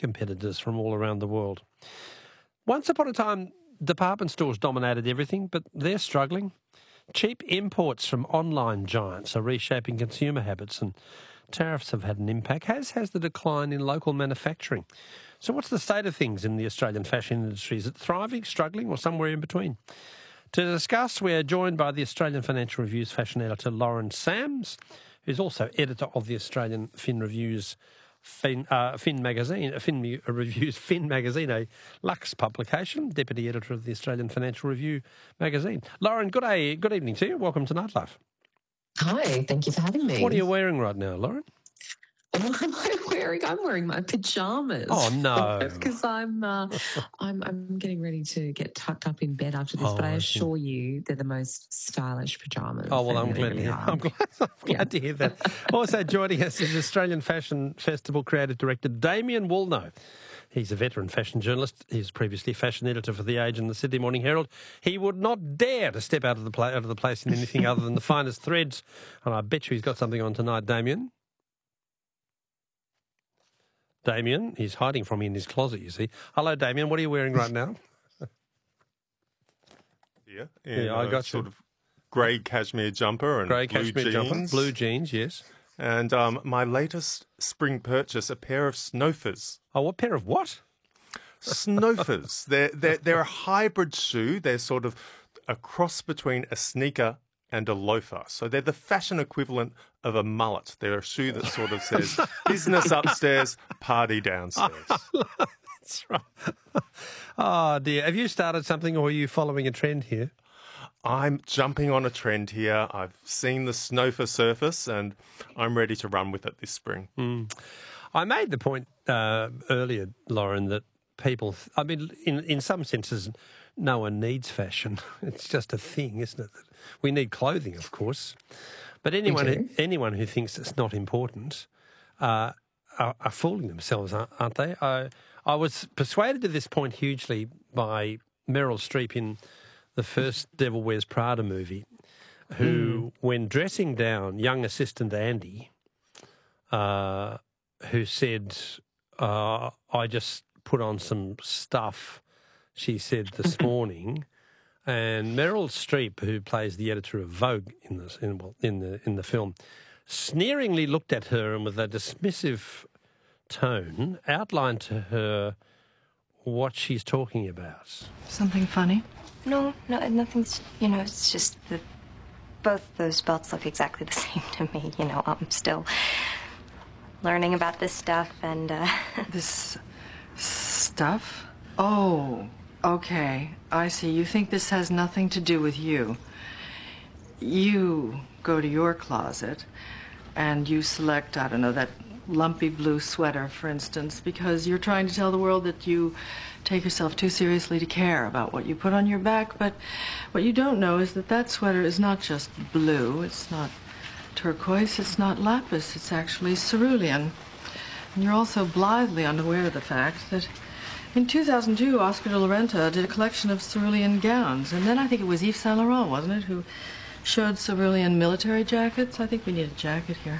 competitors from all around the world. Once upon a time, department stores dominated everything, but they're struggling. Cheap imports from online giants are reshaping consumer habits, and tariffs have had an impact, as has the decline in local manufacturing. So what's the state of things in the Australian fashion industry? Is it thriving, struggling, or somewhere in between? To discuss, we're joined by the Australian Financial Review's fashion editor, Lauren Sams, who's also editor of the Australian Fin Reviews Fin Magazine, a Lux publication, deputy editor of the Australian Financial Review magazine. Lauren, good evening to you. Welcome to Nightlife. Hi, thank you for having me. What are you wearing right now, Lauren? What am I wearing? I'm wearing my pajamas. Oh no! Because I'm getting ready to get tucked up in bed after this. But I assure you, they're the most stylish pajamas. Oh well, I'm glad to hear. I'm glad to hear that. Also joining us is Australian Fashion Festival creative director Damien Woolnough. He's a veteran fashion journalist. He was previously fashion editor for The Age and the Sydney Morning Herald. He would not dare to step out of the place in anything other than the finest threads. And I bet you he's got something on tonight, Damien. Damien, he's hiding from me in his closet, you see. Hello, Damien. What are you wearing right now? Yeah, I got sort of grey cashmere jumper and blue jeans, yes. And my latest spring purchase, a pair of Snowfers. Oh, what pair of what? Snowfers. They're a hybrid shoe. They're sort of a cross between a sneaker and a loafer. So they're the fashion equivalent of a mullet. They're a shoe that sort of says business upstairs, party downstairs. That's right. Oh, dear. Have you started something or are you following a trend here? I'm jumping on a trend here. I've seen the Snowfer surface and I'm ready to run with it this spring. I made the point earlier, Lauren, that people, in some senses, no one needs fashion. It's just a thing, isn't it? We need clothing, of course. But anyone who thinks it's not important are fooling themselves, aren't they? I was persuaded to this point hugely by Meryl Streep in the first Devil Wears Prada movie, who, when dressing down young assistant Andy, who said, I just put on some stuff, she said this morning, and Meryl Streep, who plays the editor of Vogue in the film, sneeringly looked at her and with a dismissive tone outlined to her what she's talking about. Something funny? No, nothing's, it's just that both those belts look exactly the same to me. I'm still learning about this stuff and, This stuff? Oh, okay. I see. You think this has nothing to do with you. You go to your closet and you select, I don't know, that lumpy blue sweater, for instance, because you're trying to tell the world that you take yourself too seriously to care about what you put on your back. But what you don't know is that that sweater is not just blue. It's not turquoise. It's not lapis. It's actually cerulean. And you're also blithely unaware of the fact that in 2002, Oscar de la Renta did a collection of cerulean gowns. And then I think it was Yves Saint Laurent, wasn't it, who showed cerulean military jackets? I think we need a jacket here.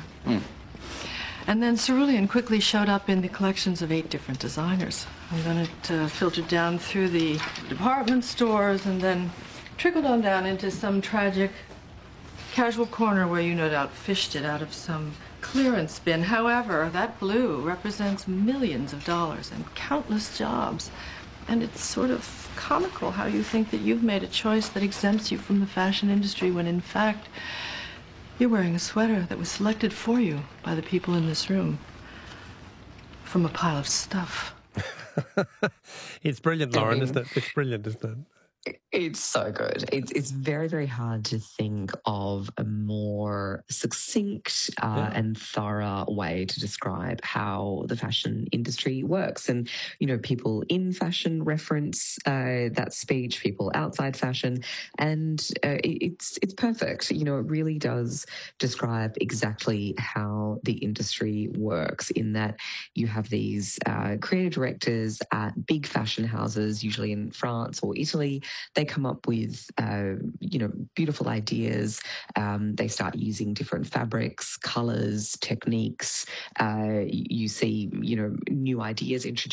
And then cerulean quickly showed up in the collections of 8 different designers. And then it filtered down through the department stores and then trickled on down into some tragic casual corner where you no doubt fished it out of some clearance bin. However, that blue represents millions of dollars and countless jobs. And it's sort of comical how you think that you've made a choice that exempts you from the fashion industry when in fact you're wearing a sweater that was selected for you by the people in this room from a pile of stuff. It's brilliant, Lauren, isn't it? It's brilliant, isn't it? It's so good. It's very, very hard to think of a more succinct and thorough way to describe how the fashion industry works. And, people in fashion reference that speech, people outside fashion, and it's perfect. It really does describe exactly how the industry works in that you have these creative directors at big fashion houses, usually in France or Italy. They come up with, beautiful ideas. They start using different fabrics, colours, techniques. You see, new ideas introduced